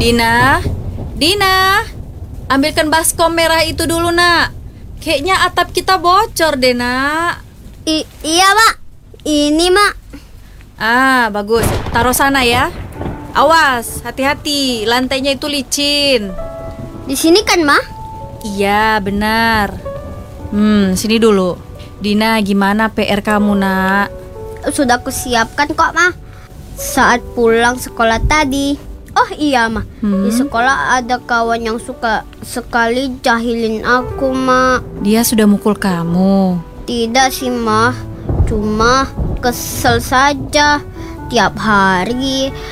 Dina, Dina, ambilkan baskom merah itu dulu, nak. Kayaknya atap kita bocor deh, nak. Iya, Mak. Ini, Mak. Ah, bagus. Taruh sana ya. Awas, hati-hati. Lantainya itu licin. Di sini kan, Mak? Iya, benar. Sini dulu. Dina, gimana PR kamu, nak? Sudah kusiapkan kok, Mak. Saat pulang sekolah tadi. Oh iya, Mak. Di sekolah ada kawan yang suka sekali jahilin aku, Mak. Dia sudah mukul kamu? Tidak sih, Mak. Cuma kesel saja. Tiap hari